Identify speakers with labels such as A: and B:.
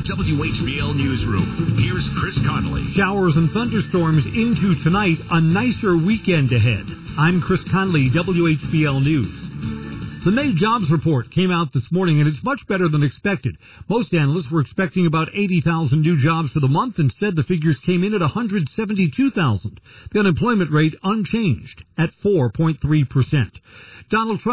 A: WHBL Newsroom. Here's Chris Connolly.
B: Showers and thunderstorms into tonight. A nicer weekend ahead. I'm Chris Connolly, WHBL News. The May jobs report came out this morning, and it's much better than expected. Most analysts were expecting about 80,000 new jobs for the month. Instead, the figures came in at 172,000. The unemployment rate unchanged at 4.3%. Donald Trump